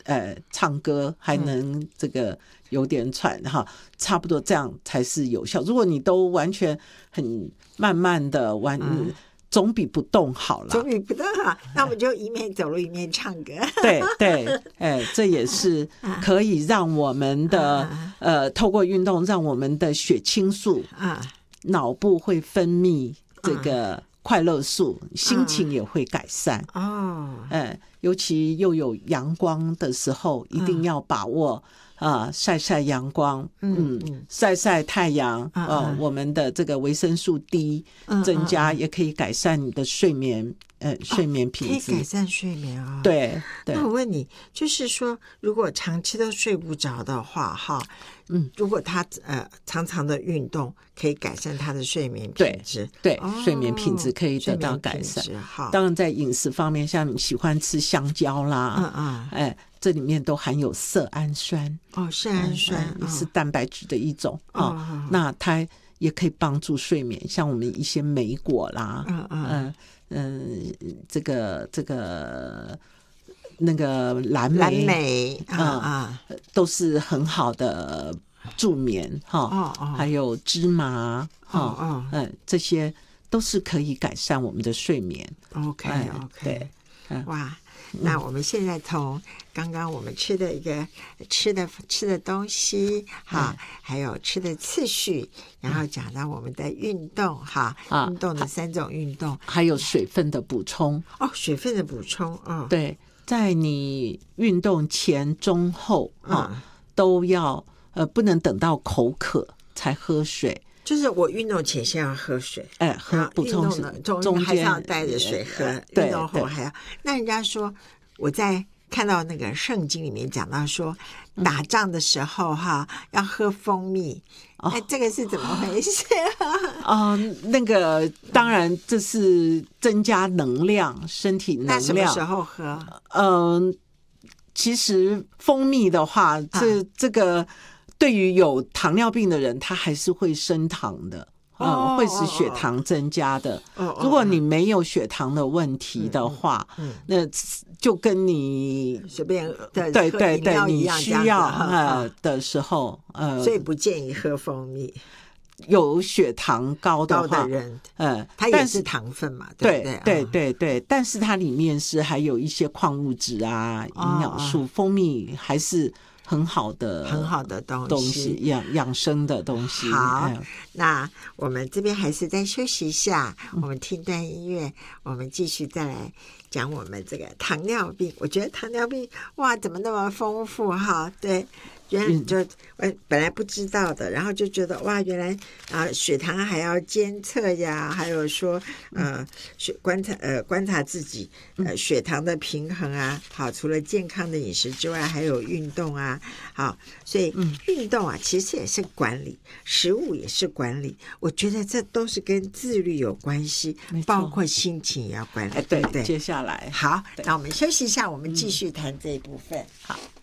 唱歌，还能这个有点喘哈，差不多这样才是有效。如果你都完全很慢慢的总比不动好了， 总比不动好。那我们就一面走路一面唱歌。 对对，这也是可以让我们的透过运动，让我们的血清素脑部会分泌这个快乐素，心情也会改善。尤其又有阳光的时候，一定要把握晒晒阳光，晒晒太阳，我们的这个维生素 D 增加，也可以改善你的睡眠品质， 可以改善睡眠啊。 对。 那我问你，就是说，如果长期都睡不着的话，哈，如果他常常的运动，可以改善他的睡眠品质， 对，睡眠品质可以得到改善。当然，在饮食方面，像你喜欢吃香蕉啦，这里面都含有色氨酸， 色氨酸也是蛋白质的一种那它也可以帮助睡眠，像我们一些莓果啦，这个那个蓝莓都是很好的助眠还有芝麻这些都是可以改善我们的睡眠。 OK， 对， 哇。那我们现在从刚刚我们吃的东西还有吃的次序，然后讲到我们的运动运动的3种运动， 还有水分的补充。 水分的补充对，在你运动前、中、后都要不能等到口渴才喝水。 就是我运动前先要喝水， 补充中间还是要带着水喝，运动后还要。那人家说，我在看到那个圣经里面讲到说，打仗的时候要喝蜂蜜，这个是怎么回事那个当然这是增加能量，身体能量。 那什么时候喝？ 其实蜂蜜的话，这个。对于有糖尿病的人，他还是会升糖的，会使血糖增加的。如果你没有血糖的问题的话，那就跟你随便对你需要的时候， 所以不建议喝蜂蜜。 有血糖高的人，它也是糖分嘛，对不对？对，但是它里面是还有一些矿物质营养素，蜂蜜还是。很好的东西，养生的东西。 好，那我们这边还是再休息一下，我们听段音乐，我们继续再来讲我们这个糖尿病。我觉得糖尿病怎么那么丰富对。原来就本来不知道的，然后就觉得原来血糖还要监测呀，还有说观察自己血糖的平衡好，除了健康的饮食之外，还有运动好，所以运动其实也是管理，食物也是管理，我觉得这都是跟自律有关系，包括心情也要管理。 对，接下来好，那我们休息一下，我们继续谈这一部分。 好。